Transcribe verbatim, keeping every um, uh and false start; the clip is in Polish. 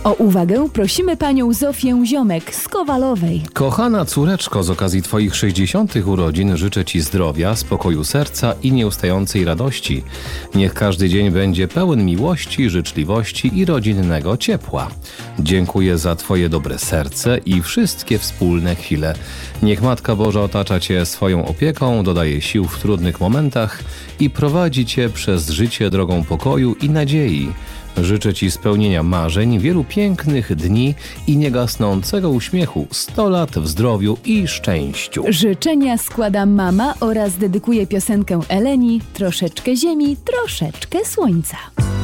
O uwagę prosimy panią Zofię Ziomek z Kowalowej. Kochana córeczko, z okazji Twoich sześćdziesiątych urodzin życzę Ci zdrowia, spokoju serca i nieustającej radości. Niech każdy dzień będzie pełen miłości, życzliwości i rodzinnego ciepła. Dziękuję za Twoje dobre serce i wszystkie wspólne chwile. Niech Matka Boża otacza Cię swoją opieką, dodaje sił w trudnych momentach i prowadzi Cię przez życie drogą pokoju i nadziei. Życzę Ci spełnienia marzeń, wielu pięknych dni i niegasnącego uśmiechu, sto lat w zdrowiu i szczęściu. Życzenia składa mama oraz dedykuje piosenkę Eleni: troszeczkę ziemi, troszeczkę słońca.